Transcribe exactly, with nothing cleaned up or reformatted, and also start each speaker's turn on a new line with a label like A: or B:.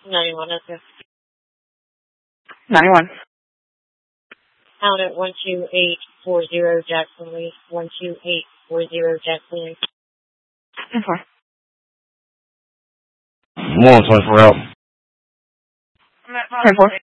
A: ninety-one, okay.
B: ninety-one.
A: Out at one two eight four zero Jackson Lee. one two eight four zero Jackson Lee.
B: Okay.
C: One twenty-four out.
B: twenty-four.